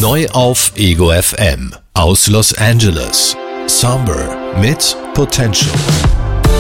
Neu auf Ego FM aus Los Angeles. Somber mit Potential.